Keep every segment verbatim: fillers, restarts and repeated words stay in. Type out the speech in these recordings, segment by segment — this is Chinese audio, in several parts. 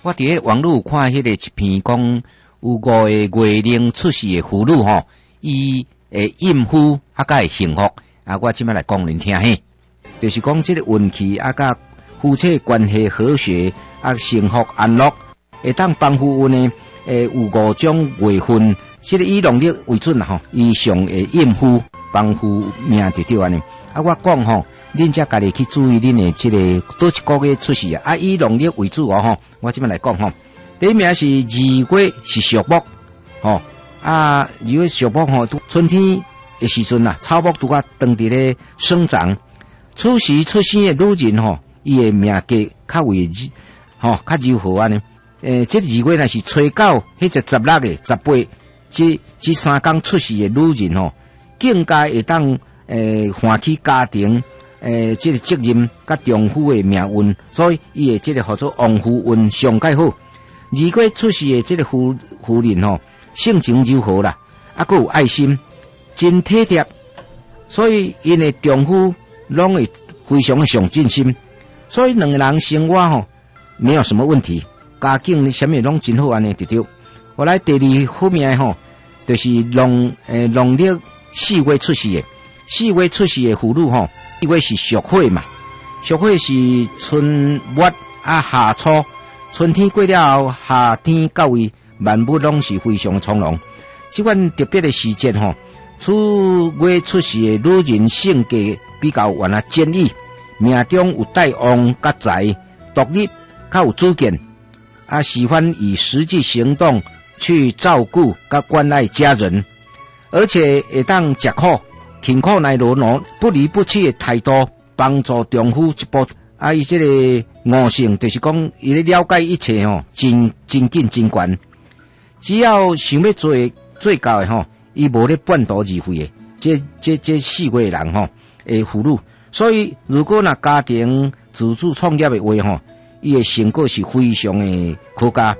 我伫迄网络看迄个一篇讲有五个月龄出世的妇女吼，伊诶孕妇啊甲会幸福啊，我即摆来讲恁听嘿，就是讲即个运气啊甲夫妻关系和谐啊幸福安乐，会当帮夫运呢诶有五种月份，即个以农历为准啦吼，以上诶孕妇帮夫命就对安尼。啊，我讲吼。恁才家己去注意恁的这个多一个月出世啊！啊，以农历为主哦吼。我这边来讲吼，第一名是二月是属木，吼啊，二月属木吼，春天的时阵呐，草木拄啊当伫咧生长。此时出生的女人吼，伊的命格较为吼较柔和安尼。诶，这二月若是初九，迄只十六个、十八，这这三天出世的女人吼，更加会当诶欢喜家庭。诶，这个责任甲丈夫的命运，所以伊的这个叫做旺夫运上介好。二月出世的这个妇妇人吼，性情柔和啦，啊，佮有爱心，真体贴，所以因的丈夫拢会非常的上进心，所以两个人生活吼没有什么问题，家境什么拢真好安尼对对。后来第二方面吼，就是农诶农历四月出世的，四月出世的妇女吼。因为是属火嘛，属火是春末啊夏初，春天过了后，夏天到位，万物拢是非常从容。即款特别的时节吼，此月出世的女人性格比较原来坚毅，命中有带旺甲财，独立较有主见，啊喜欢以实际行动去照顾甲关爱家人，而且会当食苦。勤苦耐劳劳，不离不弃的态度，帮助丈夫一步。啊，伊这个悟性就是讲，伊咧了解一切吼，真真紧真悬。只要想要做做到的吼，伊无咧半途而废的。这这这四个人吼，诶妇女。所以如果若家庭自主创业的话吼，伊的成果是非常的可嘉。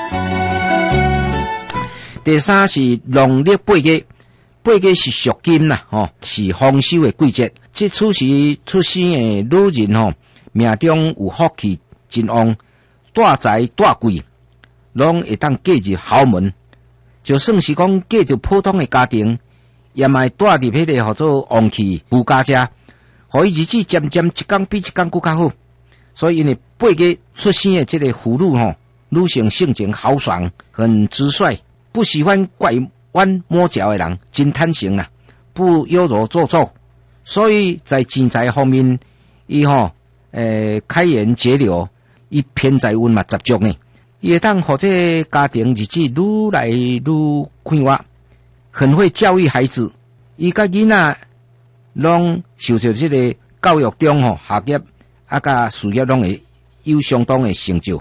第三是农历八月。八月是属金啦，吼，是丰收的季节。这此时出生的女人吼，命中有福气真旺，大财大贵，拢会当嫁入豪门。就算是讲嫁入普通的家庭，也卖带入迄个叫做旺气富家家，互伊日子渐渐一天比一天更较好。所以呢，八月出生的这个妇女吼，女性性情豪爽，很直率，不喜欢怪。弯摸角的人真坦诚啦，不优柔做作，所以在钱财方面，伊吼诶开源节流，伊偏财运嘛十足呢。伊会当或者家庭日子愈来愈快活，很会教育孩子，伊甲囡仔拢受到这个教育中吼学业啊甲事业拢会有相当的成就。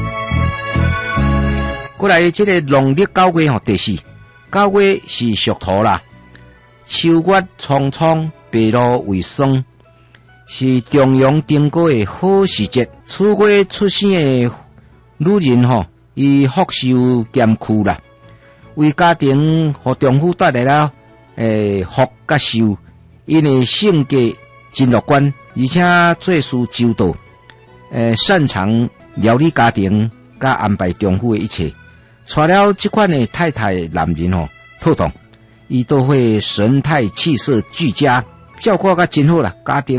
过来这个农历九月吼第四。九月是属土啦，秋月苍苍，白露为霜，是重阳登高的好时节。此月出生的女人吼，伊福寿兼苦啦，为家庭和丈夫带来了诶福甲寿。因为性格真乐观，而且做事周到，诶擅长料理家庭，甲安排丈夫的一切。娶了这款的太太的男人吼，透懂，伊都会神态气色俱佳，效果甲真好啦，家庭。